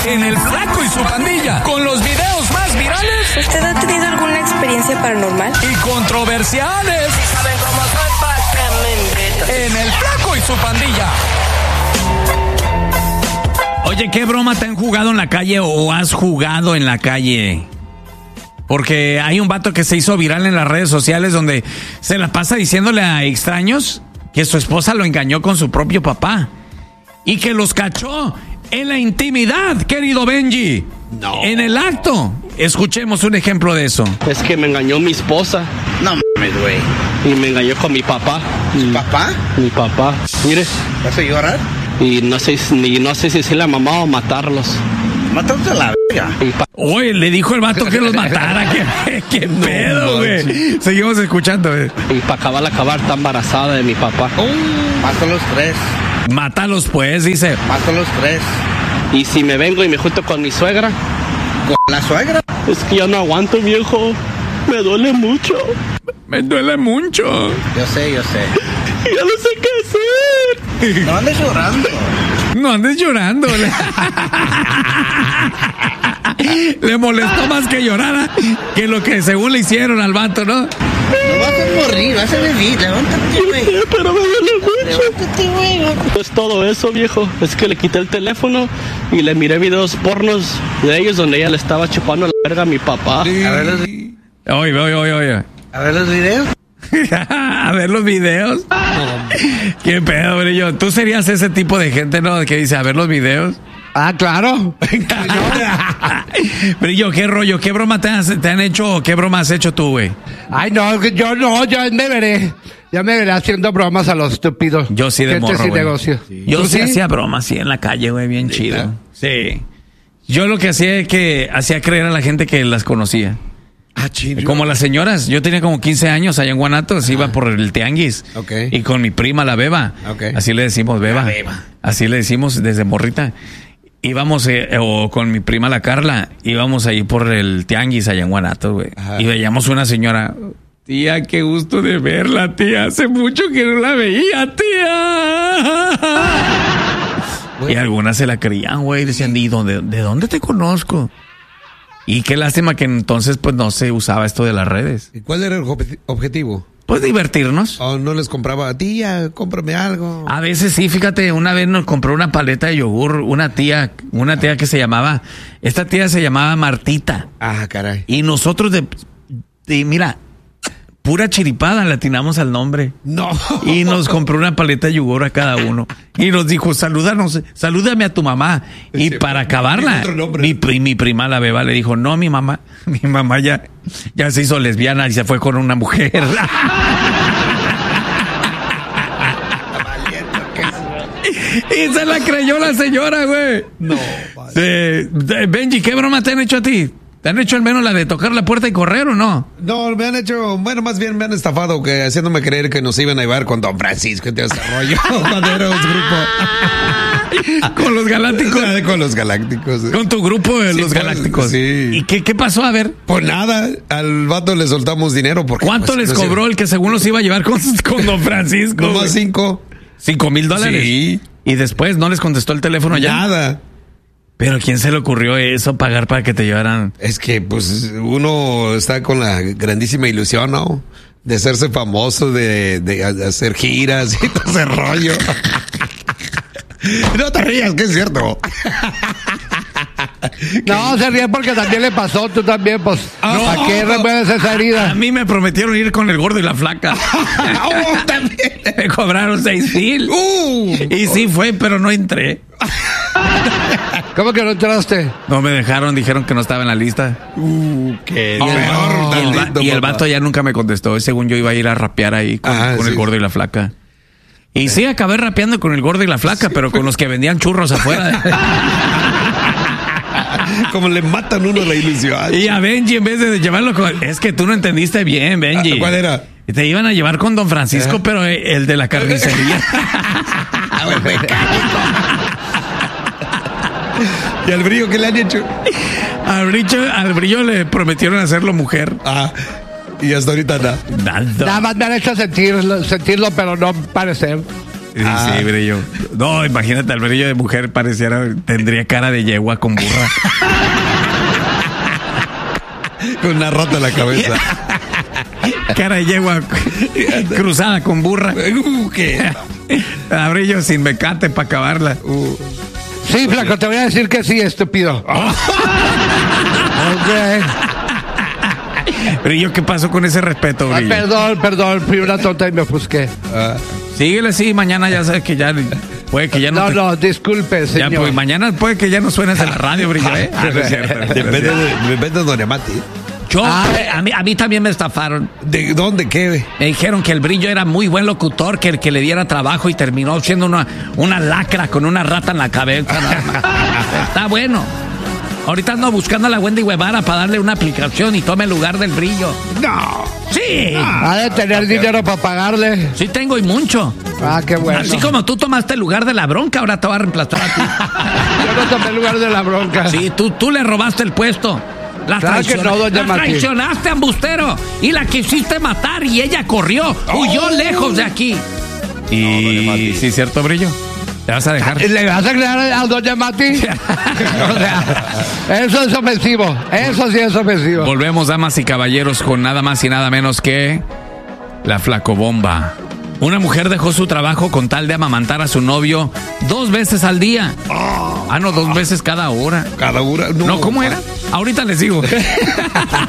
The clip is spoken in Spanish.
en El Flaco y su Pandilla, con los videos más virales. ¿Usted ha tenido alguna experiencia paranormal? Y controversiales. ¿Saben cómo soy? En El Flaco y su Pandilla. Oye, ¿qué broma te han jugado en la calle o has jugado en la calle? Porque hay un vato que se hizo viral en las redes sociales donde se la pasa diciéndole a extraños que su esposa lo engañó con su propio papá y que los cachó en la intimidad, querido Benji. No. En el acto. Escuchemos un ejemplo de eso. Es que me engañó mi esposa. No mames, güey. Y me engañó con mi papá. ¿Papá? Mi papá. Mire. ¿Vas a llorar? Y no sé si la mamá o matarlos. Mátate a la verga. Oye, le dijo el vato que los matara. ¿Qué pedo, güey? Seguimos escuchando, güey. Y para acabar, está embarazada de mi papá. Mátalos tres. Mátalos pues, dice. Mátalos tres. Y si me vengo y me junto con mi suegra. ¿Con la suegra? Es que ya no aguanto, viejo. Me duele mucho. Me duele mucho. Yo sé. Ya no sé qué hacer. No andes llorando. No andes llorando. Le molestó más que llorara que lo que según le hicieron al vato, ¿no? No vas a morir, vas a vivir. Levántate, güey. Pero me duele mucho. Levántate, güey. No es todo eso, viejo. Es que le quité el teléfono y le miré videos pornos de ellos donde ella le estaba chupando la verga a mi papá. A ver los, Oye. a ver los videos. A ver los videos. Qué pedo, brillo. Tú serías ese tipo de gente, ¿no? Que dice, a ver los videos. Ah, claro. Brillo, ¿qué rollo? ¿Qué broma te han hecho o qué broma has hecho tú, güey? Ay, no, yo me veré. Ya me veré haciendo bromas a los estúpidos. Yo sí de Gente morro, sin güey. negocio. Yo sí hacía bromas, sí, en la calle, güey, bien chido. Sí. Yo lo que hacía es que hacía creer a la gente que las conocía. Ah, chido. Como las señoras. Yo tenía como 15 años allá en Guanatos, iba por el tianguis. Ok. Y con mi prima, la Beba. Ok. Así le decimos, Beba. La Beba. Así le decimos desde morrita. Íbamos, o con mi prima, la Carla, íbamos ahí por el tianguis allá en Guanatos, güey. Ajá. Y veíamos una señora. Tía, qué gusto de verla, tía. Hace mucho que no la veía, tía. Y algunas se la creían, güey. Decían, ¿de dónde te conozco? Y qué lástima que entonces pues no se usaba esto de las redes. ¿Y cuál era el objetivo? Pues divertirnos. ¿O no les compraba, tía, cómprame algo? A veces sí, fíjate, una vez nos compró una paleta de yogur, una tía que esta tía se llamaba Martita. Ah, caray. Y nosotros mira, pura chiripada le atinamos al nombre. No. Y nos compró una paleta de yogur a cada uno. Y nos dijo, salúdame a tu mamá. Y Sí, para acabarla, otro nombre. mi prima, la Beba, le dijo, no, mi mamá ya se hizo lesbiana y se fue con una mujer. Y se la creyó la señora, güey. No. Benji, ¿qué broma te han hecho a ti? ¿Te han hecho al menos la de tocar la puerta y correr o no? No, me han hecho, bueno, más bien me han estafado, que haciéndome creer que nos iban a llevar con Don Francisco y todo ese rollo. Cuando éramos grupo. Con los galácticos. Con los galácticos. Con tu grupo de Sí, los pues, galácticos. sí. ¿Y qué pasó? A ver. Pues nada, al vato le soltamos dinero porque... ¿Cuánto pues, les no sé, cobró el que según los iba a llevar con Don Francisco? Nomás güey? $5. $5,000. Sí. Y después no les contestó el teléfono ya. Nada. Pero ¿quién se le ocurrió eso, pagar para que te llevaran? Es que, pues, uno está con la grandísima ilusión, ¿no? De hacerse famoso, de hacer giras y todo ese rollo. No te rías, que es cierto. No, se ríe porque también le pasó, tú también, pues. No. ¿A qué remueves esa herida? A mí me prometieron ir con el gordo y la flaca. También. Me cobraron $6,000. Y sí fue, pero no entré. ¿Cómo que no entraste? No me dejaron, dijeron que no estaba en la lista. Qué Y el- peor, y el, tantito, y el papá. vato ya nunca me contestó. Según yo iba a ir a rapear ahí con Sí. el gordo y la flaca. Y sí, acabé rapeando con el gordo y la flaca, pero con los que vendían churros afuera. Como le matan uno la ilusión. Y a Benji, en vez de llevarlo con... Es que tú no entendiste bien, Benji. ¿Cuál era? Te iban a llevar con Don Francisco, pero el de la carnicería. ¿Y al brillo qué le han hecho? Al brillo le prometieron hacerlo mujer. Ah, y hasta ahorita nada. Nada. Nada más me han hecho sentirlo, pero no parecer. Sí, Brillo. No, imagínate, el Brillo de mujer tendría cara de yegua con burra. Con una rota en la cabeza. Cara de yegua cruzada con burra. ¿Qué? Brillo sin mecate para acabarla. Sí, flaco, te voy a decir que sí, estúpido. Ok. Brillo, ¿qué pasó con ese respeto, Brillo? Perdón, fui una tonta y me ofusqué. Síguele así, mañana ya sabes que ya puede que ya no. No, disculpe, señor. Ya, pues, mañana puede que ya no suenes en la radio, Brillo, ¿eh? No es cierto. Depende de Don Emati. A mí también me estafaron. ¿De dónde? ¿Qué? Me dijeron que el Brillo era muy buen locutor, que el que le diera trabajo y terminó siendo una lacra con una rata en la cabeza. Está bueno. Ahorita ando buscando a la Wendy Guevara para darle una aplicación y tome el lugar del Brillo. No. Sí. Ha de tener dinero para pagarle. Sí tengo y mucho. Qué bueno. Así como tú tomaste el lugar de la bronca, ahora te va a reemplazar a ti. Yo no tomé el lugar de la bronca. Sí, tú le robaste el puesto. La traicionaste, embustero. Y la quisiste matar y ella corrió. Huyó lejos de aquí. Y sí, ¿cierto, Brillo? ¿Te vas a dejar? ¿Le vas a crear a Doña Mati? O sea, eso es ofensivo. Eso sí es ofensivo. Volvemos, damas y caballeros, con nada más y nada menos que la flacobomba. Una mujer dejó su trabajo con tal de amamantar a su novio 2 veces al día. 2 veces cada hora. Cada hora. No, ¿cómo era? Ahorita les digo.